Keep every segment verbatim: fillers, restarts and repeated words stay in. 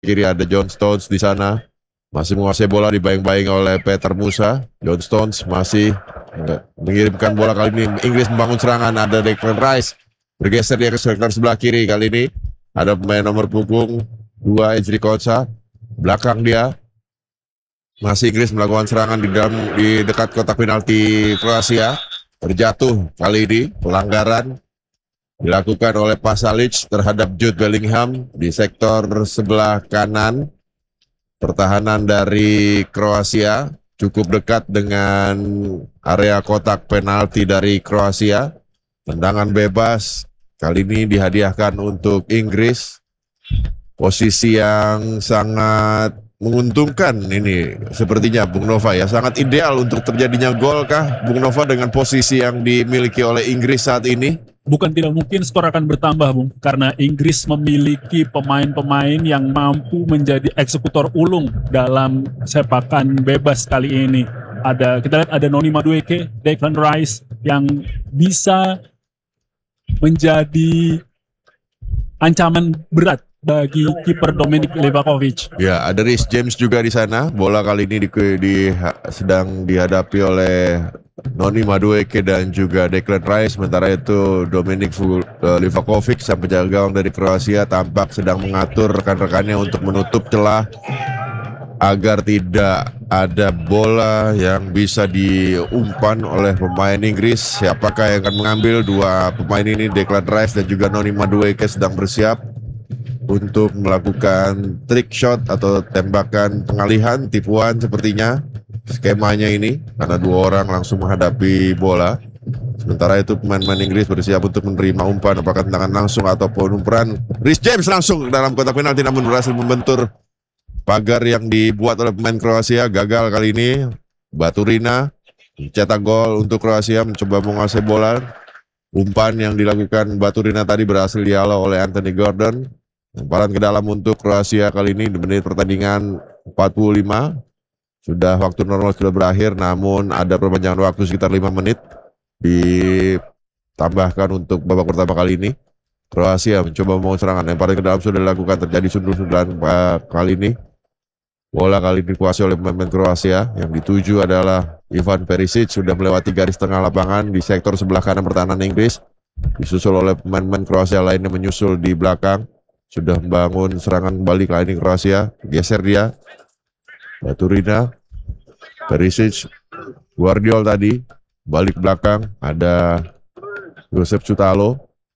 kiri ada John Stones di sana. Masih menguasai bola dibayang-bayang oleh Peter Musa. John Stones masih mengirimkan bola kali ini. Inggris membangun serangan. Ada Declan Rice. Bergeser dia ke sektor sebelah kiri kali ini. Ada pemain nomor punggung dua Ezri Konsa. Belakang dia. Masih Inggris melakukan serangan di dalam di dekat kotak penalti Kroasia. Terjatuh kali ini. Pelanggaran dilakukan oleh Pasalic terhadap Jude Bellingham di sektor sebelah kanan. Pertahanan dari Kroasia cukup dekat dengan area kotak penalti dari Kroasia. Tendangan bebas kali ini dihadiahkan untuk Inggris. Posisi yang sangat menguntungkan ini sepertinya Bung Nova ya. Sangat ideal untuk terjadinya gol kah Bung Nova dengan posisi yang dimiliki oleh Inggris saat ini? Bukan tidak mungkin skor akan bertambah, Bung, karena Inggris memiliki pemain-pemain yang mampu menjadi eksekutor ulung dalam sepakan bebas kali ini. Ada kita lihat ada Noni Madueke, Declan Rice yang bisa menjadi ancaman berat bagi kiper Dominik Livakovic. Ya, ada Reece James juga di sana. Bola kali ini di, di, sedang dihadapi oleh Noni Madueke dan juga Declan Rice. Sementara itu Dominik Livakovic, sang penjaga gawang dari Kroasia, tampak sedang mengatur rekan-rekannya untuk menutup celah agar tidak ada bola yang bisa diumpan oleh pemain Inggris. Siapakah yang akan mengambil? Dua pemain ini, Declan Rice dan juga Noni Madueke, sedang bersiap untuk melakukan trick shot atau tembakan pengalihan, tipuan sepertinya skemanya ini, karena dua orang langsung menghadapi bola. Sementara itu pemain-pemain Inggris bersiap untuk menerima umpan, apakah tendangan langsung ataupun umpan. Reece James langsung dalam kotak penalti namun berhasil membentur pagar yang dibuat oleh pemain Kroasia. Gagal kali ini. Baturina mencetak gol untuk Kroasia, mencoba menguasai bola. Umpan yang dilakukan Baturina tadi berhasil dihalau oleh Anthony Gordon. Lemparan ke dalam untuk Kroasia kali ini di menit pertandingan empat puluh lima. Sudah waktu normal sudah berakhir, namun ada perpanjangan waktu sekitar lima menit ditambahkan untuk babak pertama kali ini. Kroasia mencoba membangun serangan, lemparan ke dalam sudah dilakukan, terjadi sundul-sundulan kali ini. Bola kali ini dikuasai oleh pemain Kroasia. Yang dituju adalah Ivan Perisic, sudah melewati garis tengah lapangan di sektor sebelah kanan pertahanan Inggris. Disusul oleh pemain-pemain Kroasia lainnya menyusul di belakang. Sudah membangun serangan kembali kali ini Kroasia. Geser dia. Baturina. Perisic. Guardiol tadi. Balik belakang. Ada Josep Sutalo.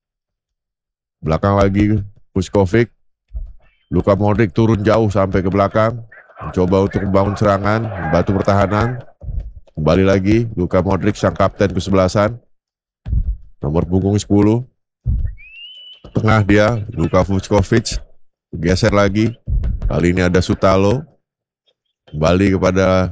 Belakang lagi Puskovic. Luka Modric turun jauh sampai ke belakang. Mencoba untuk membangun serangan. Membantu pertahanan. Kembali lagi Luka Modric, sang kapten kesebelasan. Nomor punggung sepuluh. Tengah dia, Luka Vuskovic. Geser lagi. Kali ini ada Sutalo. Kembali kepada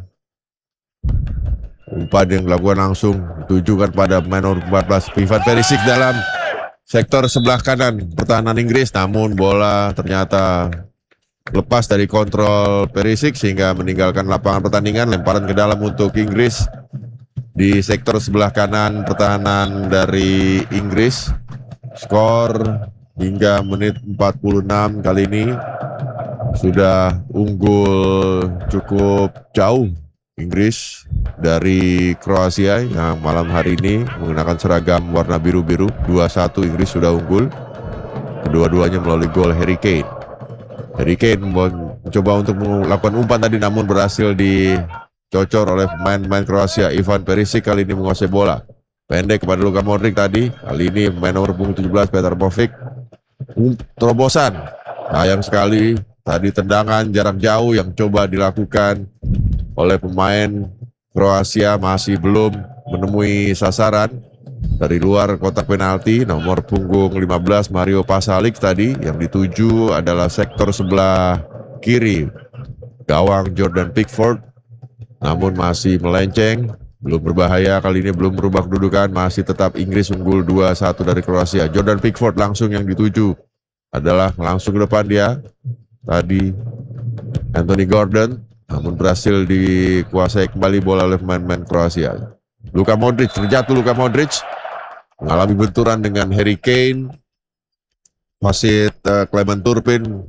umpan yang dilakukan langsung. Ditujukan pada pemain nomor empat belas, Ivan Perisic dalam sektor sebelah kanan pertahanan Inggris. Namun bola ternyata lepas dari kontrol Perisic sehingga meninggalkan lapangan pertandingan. Lemparan ke dalam untuk Inggris di sektor sebelah kanan pertahanan dari Inggris. Skor hingga menit empat puluh enam kali ini sudah unggul cukup jauh Inggris dari Kroasia yang malam hari ini menggunakan seragam warna biru-biru. Dua satu Inggris sudah unggul. Kedua-duanya melalui gol Harry Kane. Harry Kane mencoba untuk melakukan umpan tadi namun berhasil dicocor oleh pemain-pemain Kroasia. Ivan Perisic kali ini menguasai bola. Pendek kepada Luka Modric tadi. Kali ini pemain nomor punggung tujuh belas Petar Bovic. Um, terobosan. Sayang sekali. Tadi tendangan jarak jauh yang coba dilakukan oleh pemain Kroasia masih belum menemui sasaran. Dari luar kotak penalti nomor punggung lima belas Mario Pasalic tadi. Yang dituju adalah sektor sebelah kiri gawang Jordan Pickford. Namun masih melenceng. Belum berbahaya, kali ini belum berubah kedudukan, masih tetap Inggris unggul dua satu dari Kroasia. Jordan Pickford langsung yang dituju adalah langsung ke depan dia. Tadi Anthony Gordon, namun berhasil dikuasai kembali bola oleh pemain-pemain Kroasia. Luka Modric, terjatuh Luka Modric, mengalami benturan dengan Harry Kane. Wasit uh, Clement Turpin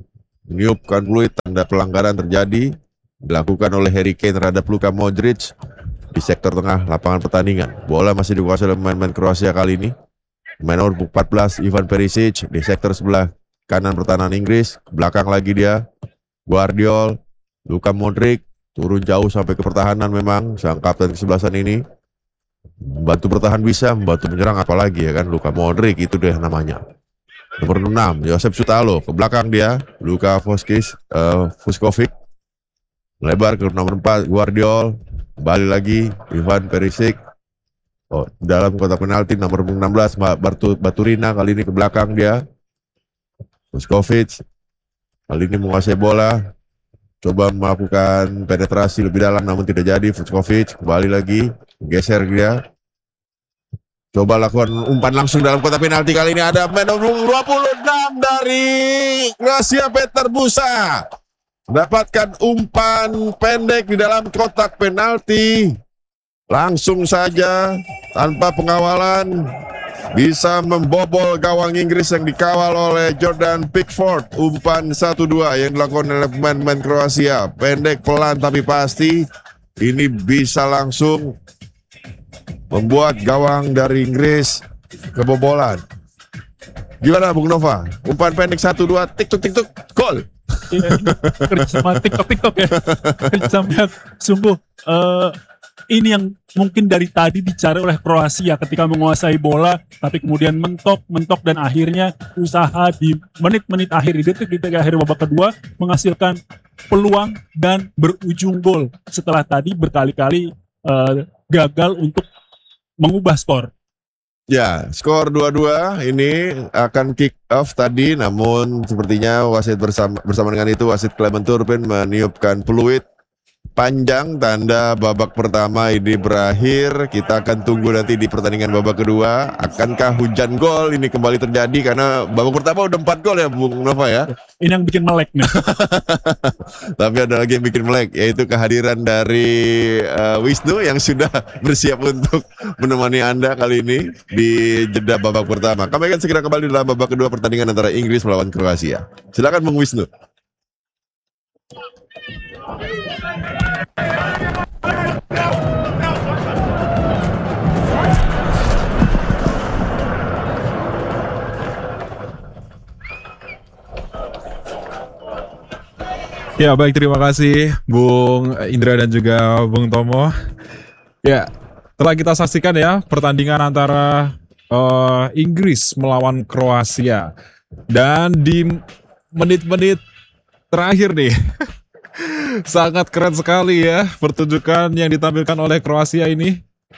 meniupkan peluit, tanda pelanggaran terjadi dilakukan oleh Harry Kane terhadap Luka Modric di sektor tengah lapangan pertandingan. Bola masih dikuasai oleh pemain-pemain Kroasia kali ini. Pemain nomor empat belas Ivan Perisic di sektor sebelah kanan pertahanan Inggris. Ke belakang lagi dia Guardiol, Luka Modric turun jauh sampai ke pertahanan memang sang kapten kesebelasan ini. Membantu bertahan bisa, membantu menyerang apalagi ya kan, Luka Modric itu deh namanya. Nomor enam Josep Sutalo, ke belakang dia Luka Voskis, uh, Vuskovic. Lebar ke nomor empat Guardiol, kembali lagi Ivan Perisic. Oh, dalam kotak penalti nomor enam belas Batu, Baturina, kali ini ke belakang dia Vuskovic. Kali ini menguasai bola, coba melakukan penetrasi lebih dalam namun tidak jadi. Vuskovic kembali lagi, geser dia. Coba lakukan umpan langsung dalam kotak penalti, kali ini ada pemain nomor dua puluh enam dari Kroasia, Petar Busa. Dapatkan umpan pendek di dalam kotak penalti. Langsung saja tanpa pengawalan bisa membobol gawang Inggris yang dikawal oleh Jordan Pickford. Umpan satu dua yang dilakukan oleh pemain-pemain Kroasia. Pendek, pelan tapi pasti. Ini bisa langsung membuat gawang dari Inggris kebobolan. Gimana Bung Nova? Umpan pendek satu dua, tiktuk tiktuk, gol. Iya, kerja sama TikTok TikTok ya. Kerja sama sungguh. Uh, ini yang mungkin dari tadi dicari oleh Kroasia ketika menguasai bola, tapi kemudian mentok, mentok dan akhirnya usaha di menit-menit akhir, di detik-detik akhir babak kedua menghasilkan peluang dan berujung gol. Setelah tadi berkali-kali uh, gagal untuk mengubah skor. Ya, skor dua dua ini akan kick off tadi, namun sepertinya wasit bersama, bersama dengan itu wasit Clement Turpin meniupkan peluit panjang, tanda babak pertama ini berakhir. Kita akan tunggu nanti di pertandingan babak kedua, akankah hujan gol ini kembali terjadi, karena babak pertama udah empat gol ya Bung Nova ya. Ini yang bikin melek nih. Tapi ada lagi yang bikin melek, yaitu kehadiran dari uh, Wisnu yang sudah bersiap untuk menemani Anda kali ini di jeda babak pertama. Kami akan segera kembali dalam babak kedua pertandingan antara Inggris melawan Kroasia. Silakan Bung Wisnu. Ya baik, terima kasih Bung Indra dan juga Bung Tomo. Ya, telah kita saksikan ya pertandingan antara uh, Inggris melawan Kroasia. Dan di menit-menit terakhir nih sangat keren sekali ya pertunjukan yang ditampilkan oleh Kroasia ini.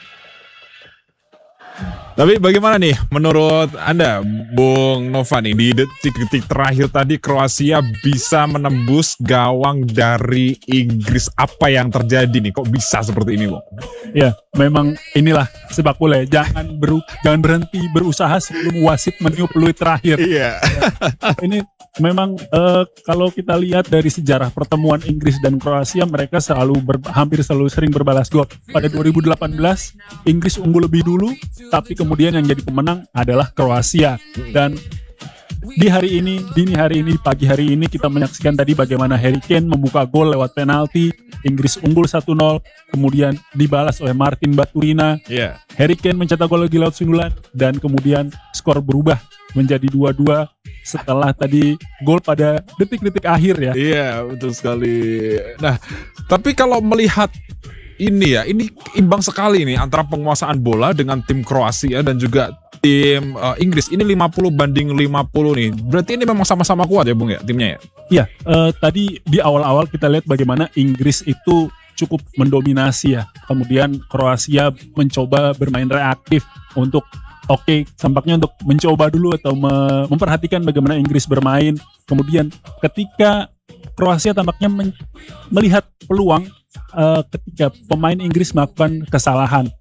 Tapi bagaimana nih menurut Anda, Bung Nova nih, di detik-detik terakhir tadi Kroasia bisa menembus gawang dari Inggris. Apa yang terjadi nih? Kok bisa seperti ini, Bung? Ya, memang inilah sepak bola. Jangan beru jangan berhenti berusaha sebelum wasit meniup peluit terakhir. Iya. Ya, ini memang uh, kalau kita lihat dari sejarah pertemuan Inggris dan Kroasia, mereka selalu ber, hampir selalu sering berbalas gol. Pada dua ribu delapan belas Inggris unggul lebih dulu, tapi kemudian yang jadi pemenang adalah Kroasia. Dan di hari ini, dini hari ini, pagi hari ini kita menyaksikan tadi bagaimana Harry Kane membuka gol lewat penalti. Inggris unggul satu nol, kemudian dibalas oleh Martin Baturina. Yeah. Harry Kane mencetak gol lagi lewat sundulan, dan kemudian skor berubah menjadi dua dua setelah tadi gol pada detik-detik akhir ya. Iya, betul sekali. Nah, tapi kalau melihat ini ya, ini imbang sekali nih antara penguasaan bola dengan tim Kroasia dan juga tim uh, Inggris. Ini lima puluh banding lima puluh nih. Berarti ini memang sama-sama kuat ya Bung ya timnya ya? Iya, uh, tadi di awal-awal kita lihat bagaimana Inggris itu cukup mendominasi ya. Kemudian Kroasia mencoba bermain reaktif untuk oke, okay, tampaknya untuk mencoba dulu atau me memperhatikan bagaimana Inggris bermain. Kemudian ketika Kroasia tampaknya melihat peluang uh, ketika pemain Inggris melakukan kesalahan.